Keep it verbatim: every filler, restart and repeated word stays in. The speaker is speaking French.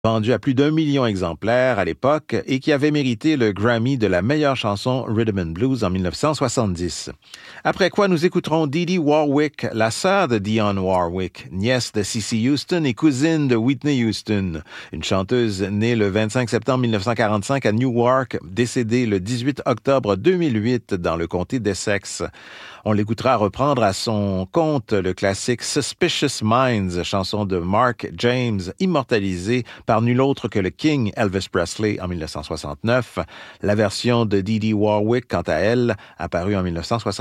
vendu à plus d'un million d'exemplaires à l'époque et qui avait mérité le Grammy de la meilleure chanson Rhythm and Blues en dix-neuf cent soixante-dix. Après quoi, nous écouterons Dee Dee Warwick, la sœur de Dionne Warwick, nièce de Cissy Houston et cousine de Whitney Houston, une chanteuse née le vingt-cinq septembre dix-neuf cent quarante-cinq à Newark, décédée le dix-huit octobre deux mille huit dans le comté d'Essex. On l'écoutera reprendre à son compte le classique Suspicious Minds, chanson de Mark James, immortalisée par nul autre que le King Elvis Presley en dix-neuf cent soixante-neuf. La version de Dee Dee Warwick, quant à elle, apparue en dix-neuf cent soixante-neuf.